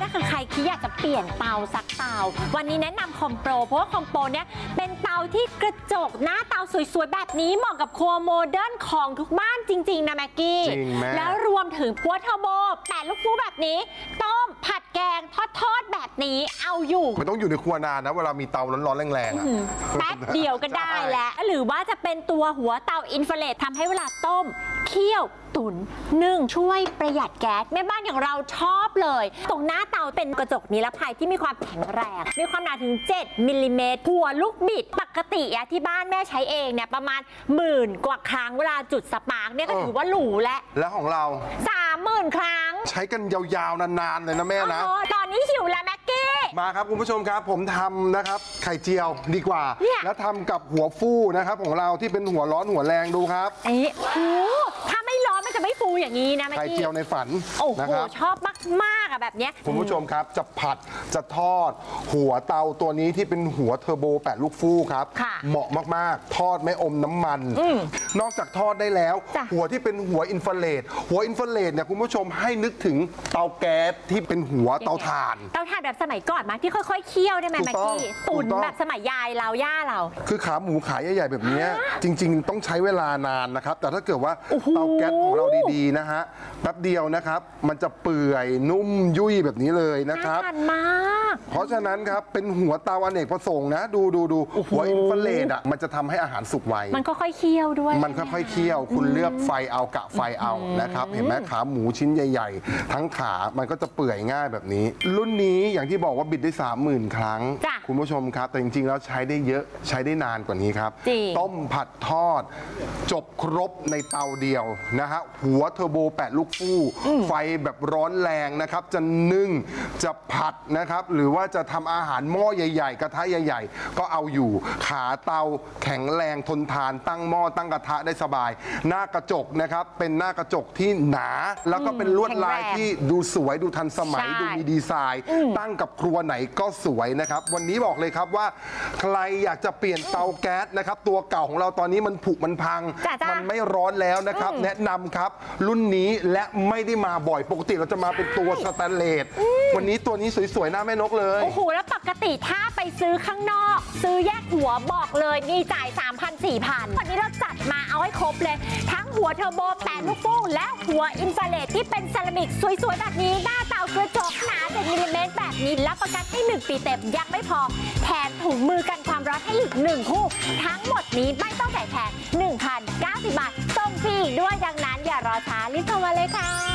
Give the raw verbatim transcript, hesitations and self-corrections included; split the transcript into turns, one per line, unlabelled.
ถ้าใครคิดอยากจะเปลี่ยนเตาซักเตาวันนี้แนะนำคอมโปรเพราะว่าคอมโปรเนี้ยเป็นเตาที่กระจกหน้าเตาสวยๆแบบนี้เหมาะกับครัวโมเดิร์นของทุกบ้านจริงๆนะแม็กกี้แล้วรวมถึงพัวเทอร์โบแปดลูกฟูแบบนี้ต้มผัดแกงทอดทอดแบบนี้เอาอยู่
ไม่ต้องอยู่ในครัวนานนะเวลามีเตาร้อนๆแรงๆ
แป๊บเดียวก็ได้แล้วหรือว่าจะเป็นตัวหัวเตาอินฟราเรดทำให้เวลาต้มเคี่ยวตุ๋นนึ่งช่วยประหยัดแก๊สแม่บ้านอย่างเราชอบเลยตรงหน้าเตาเป็นกระจกนิรภัยที่มีความแข็งแรงมีความหนาถึงเจ็ดมิลลิเมตรหัวลูกบิดปกติอะที่บ้านแม่ใช้เองเนี่ยประมาณหมื่นกว่าครั้งเวลาจุดสปาร์กเนี่ยก็ถือว่าหรูแล้ว
แล้วของเรา
สามหมื่นครั้ง
ใช้กันยาวๆนานๆเลยนะแม่นะ
ตอนนี้หิวแล้วแม็กกี้
มาครับคุณผู้ชมครับผมทำนะครับไข่เจียวดีกว่าแล้วทำกับหัวฟูนะครับของเราที่เป็นหัวร้อนหัวแรงดูครับ
เอ๊ะถ้าไม่ร้อนมันจะไม่ฟูอย่างนี้นะแม็กกี้
ไข่เจียวในฝัน
โอ้โหชอบมากๆอะแบบนี้
คุณผู้ชมครับจะผัดจะทอดหัวเตาตัวนี้ที่เป็นหัวเทอร์โบแปดลูกฟูครับเหมาะมากๆทอดไม่อมน้ำมันนอกจากทอดได้แล้วหัวที่เป็นหัวอินฟราเรดหัวอินฟราเรดเนี่ยคุณผู้ชมให้นึกถึงเตาแก๊สที่เป็นหัวเตาถ่าน
เตาถ่านแบบสมัยก่อนมาที่ค่อยๆเคี่ยวได้ไหมแม็กกี้ตุ๋นแบบสมัยยายเราย่าเรา
คือขาหมูขาใหญ่ๆแบบนี้จริงๆต้องใช้เวลานานนะครับแต่ถ้าเกิดว่าเตาแก๊สของเราดีๆนะฮะแป๊บเดียวนะครับมันจะเปื่อยนุ่มยุ่ยแบบนี้เลยนะครับ
น่าทานมาก
เพราะฉะนั้นครับเป็นหัวเตาอเนกประสงค์นะดูดูดูหัวอินฟราเรดอ่ะมันจะทำให้อาหารสุกไว
มันก็ค่อยเคี่ยวด้วย
มันค่อยๆเคี่ยวคุณเลือกไฟเอากะไฟเอานะครับเห็นไหมขาหมูชิ้นใหญ่ๆทั้งขามันก็จะเปื่อยง่ายแบบนี้รุ่นนี้อย่างที่บอกว่าบิดได้สามหมื่นครั้งคุณผู้ชมครับแต่จริงๆแล้วใช้ได้เยอะใช้ได้นานกว่านี้ครับต้มผัดทอดจบครบในเตาเดียวนะฮะหัวเทอร์โบแปดลูกฟู่ไฟแบบร้อนแรงนะครับจะนึ่งจะผัดนะครับหรือว่าจะทำอาหารหม้อใหญ่ๆกระทะใหญ่ๆก็เอาอยู่ขาเตาแข็งแรงทนทานตั้งหม้อตั้งกระทะได้สบายหน้ากระจกนะครับเป็นหน้ากระจกที่หนาแล้วก็เป็นลวดลายที่ดูสวยดูทันสมัยดูมีดีไซน์ตั้งกับครัวไหนก็สวยนะครับวันนี้บอกเลยครับว่าใครอยากจะเปลี่ยนเตาแก๊สนะครับตัวเก่าของเราตอนนี้มันผุมันพังมันไม่ร้อนแล้วนะครับแนะนำครับรุ่นนี้และไม่ได้มาบ่อยปกติเราจะมาเป็นตัวสแตนเลสวันนี้ตัวนี้สวยๆหน้าแม่นกเลย
โอ้โหแล้วปกติถ้าไปซื้อข้างนอกซื้อแยกหัวบอกเลยมีจ่าย สามพัน สี่พัน วันนี้เราจัดมาเอาให้ครบเลยทั้งหัวเทอร์โบแปดลูกฟู่และหัวอินฟราเรดที่เป็นเซรามิกสวยๆแบบนี้หน้าเตากระจกหนาเจ็ดมิลลิเมตรแบบนี้รับประกันให้หนึ่งปีเต็มยังไม่พอแถมถุงมือกันความร้อนให้อีกหนึ่งคู่ทั้งหมดนี้ไม่ต้องจ่ายแพง หนึ่งพันเก้าสิบบาทส่งฟรีด้วยดังนั้นอย่ารอช้ารีบโทรมาเลยค่ะ